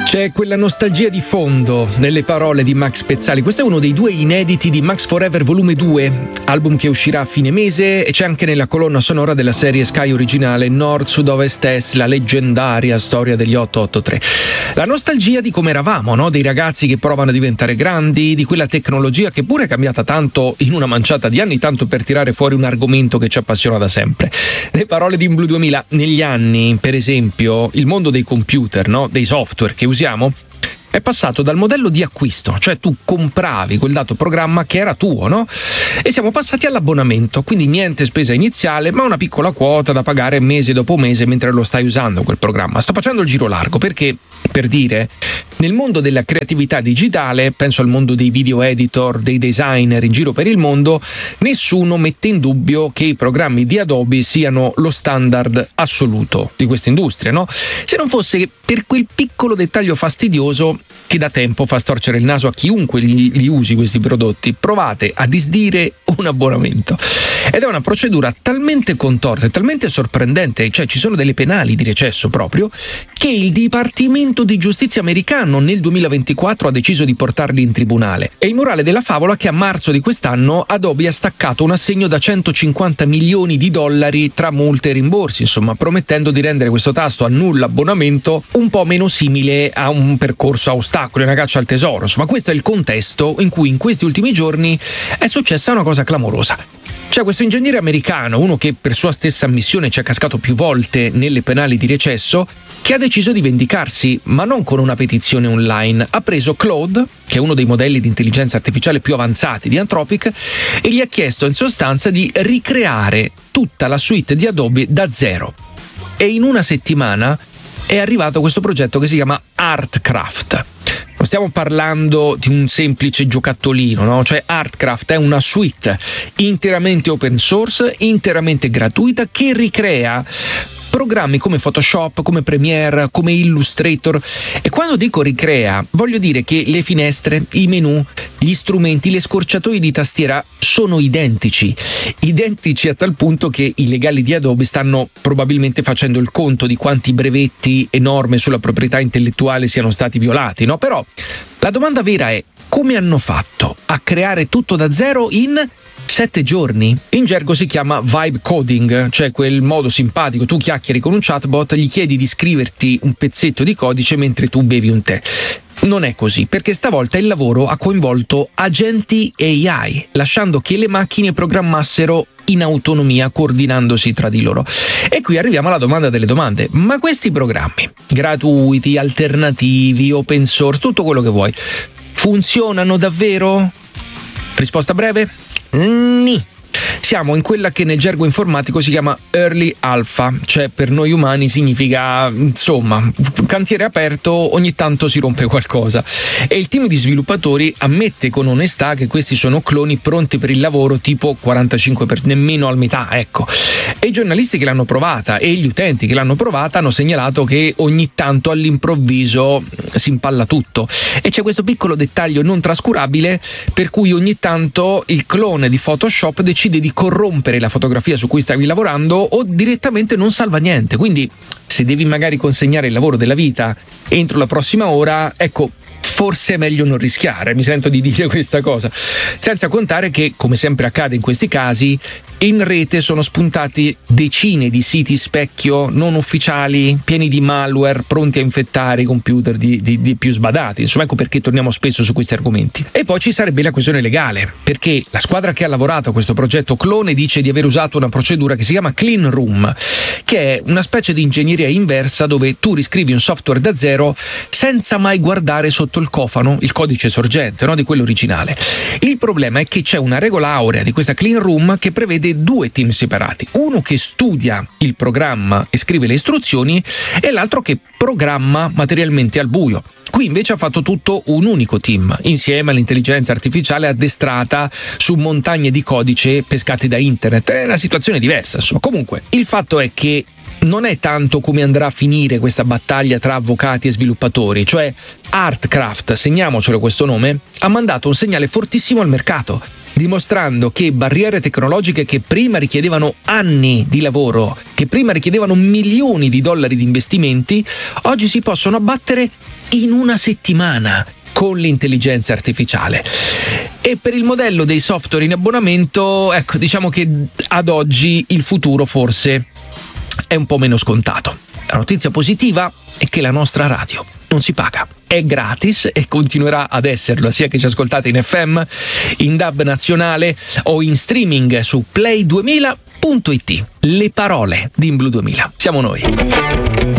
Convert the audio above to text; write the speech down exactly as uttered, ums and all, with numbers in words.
C'è quella nostalgia di fondo nelle parole di Max Pezzali. Questo è uno dei due inediti di Max Forever volume due, album che uscirà a fine mese, e c'è anche nella colonna sonora della serie Sky originale Nord, Sud, Ovest, Est, la leggendaria storia degli otto otto tre. La nostalgia di come eravamo, no? Dei ragazzi che provano a diventare grandi, di quella tecnologia che pure è cambiata tanto in una manciata di anni, tanto per tirare fuori un argomento che ci appassiona da sempre. Le parole di In Blue duemila. Negli anni, per esempio, il mondo dei computer, no? Dei software che usiamo è passato dal modello di acquisto, cioè tu compravi quel dato programma che era tuo, no? E siamo passati all'abbonamento, quindi niente spesa iniziale, ma una piccola quota da pagare mese dopo mese mentre lo stai usando quel programma. Sto facendo il giro largo perché, per dire, nel mondo della creatività digitale, penso al mondo dei video editor, dei designer in giro per il mondo, nessuno mette in dubbio che i programmi di Adobe siano lo standard assoluto di questa industria, no? Se non fosse per quel piccolo dettaglio fastidioso che da tempo fa storcere il naso a chiunque li, li usi questi prodotti: provate a disdire un abbonamento. Ed è una procedura talmente contorta e talmente sorprendente, cioè ci sono delle penali di recesso proprio, che il Dipartimento di Giustizia americano nel duemilaventiquattro ha deciso di portarli in tribunale. E il morale della favola è che a marzo di quest'anno Adobe ha staccato un assegno da centocinquanta milioni di dollari tra multe e rimborsi, insomma, promettendo di rendere questo tasto annulla abbonamento un po' meno simile a un percorso a ostacoli, una caccia al tesoro. Insomma, questo è il contesto in cui in questi ultimi giorni è successa una cosa clamorosa. C'è questo ingegnere americano, uno che per sua stessa ammissione ci è cascato più volte nelle penali di recesso, che ha deciso di vendicarsi, ma non con una petizione online. Ha preso Claude, che è uno dei modelli di intelligenza artificiale più avanzati di Anthropic, e gli ha chiesto in sostanza di ricreare tutta la suite di Adobe da zero. E in una settimana è arrivato questo progetto che si chiama Artcraft. Non stiamo parlando di un semplice giocattolino, no? Cioè Artcraft è una suite interamente open source, interamente gratuita, che ricrea programmi come Photoshop, come Premiere, come Illustrator. E quando dico ricrea, voglio dire che le finestre, i menu, gli strumenti, le scorciatoie di tastiera sono identici. Identici a tal punto che i legali di Adobe stanno probabilmente facendo il conto di quanti brevetti e norme sulla proprietà intellettuale siano stati violati, no? Però la domanda vera è: come hanno fatto a creare tutto da zero in sette giorni? In gergo si chiama vibe coding, cioè quel modo simpatico: tu chiacchieri con un chatbot, gli chiedi di scriverti un pezzetto di codice mentre tu bevi un tè. Non è così, perché stavolta il lavoro ha coinvolto agenti A I, lasciando che le macchine programmassero in autonomia, coordinandosi tra di loro. E qui arriviamo alla domanda delle domande: ma questi programmi, gratuiti, alternativi, open source, tutto quello che vuoi, funzionano davvero? Risposta breve: Nì. Siamo in quella che nel gergo informatico si chiama early alpha, cioè per noi umani significa, insomma, cantiere aperto, ogni tanto si rompe qualcosa. E il team di sviluppatori ammette con onestà che questi sono cloni pronti per il lavoro tipo quarantacinque per cento, nemmeno al metà, ecco. E i giornalisti che l'hanno provata e gli utenti che l'hanno provata hanno segnalato che ogni tanto all'improvviso si impalla tutto. E c'è questo piccolo dettaglio non trascurabile per cui ogni tanto il clone di Photoshop decide di corrompere la fotografia su cui stavi lavorando o direttamente non salva niente. Quindi se devi magari consegnare il lavoro della vita entro la prossima ora, ecco, forse è meglio non rischiare, mi sento di dire questa cosa. Senza contare che, come sempre accade in questi casi, in rete sono spuntati decine di siti specchio non ufficiali, pieni di malware, pronti a infettare i computer di, di, di più sbadati. Insomma, ecco perché torniamo spesso su questi argomenti. E poi ci sarebbe la questione legale, perché la squadra che ha lavorato a questo progetto clone dice di aver usato una procedura che si chiama Clean Room, che è una specie di ingegneria inversa dove tu riscrivi un software da zero senza mai guardare sotto il cofano il codice sorgente, no, di quello originale. Il problema è che c'è una regola aurea di questa Clean Room che prevede due team separati: uno che studia il programma e scrive le istruzioni e l'altro che programma materialmente al buio. Qui invece ha fatto tutto un unico team, insieme all'intelligenza artificiale addestrata su montagne di codice pescate da internet. È una situazione diversa, insomma. Comunque, il fatto è che non è tanto come andrà a finire questa battaglia tra avvocati e sviluppatori, cioè Artcraft, segniamocelo questo nome, ha mandato un segnale fortissimo al mercato. dimostrando che barriere tecnologiche che prima richiedevano anni di lavoro, che prima richiedevano milioni di dollari di investimenti, oggi si possono abbattere in una settimana con l'intelligenza artificiale. E per il modello dei software in abbonamento, ecco, diciamo che ad oggi il futuro forse è un po' meno scontato. La notizia positiva è che la nostra radio non si paga, è gratis e continuerà ad esserlo, sia che ci ascoltate in F M, in D A B nazionale o in streaming su play duemila punto it. Le parole di In Blu duemila. Siamo noi.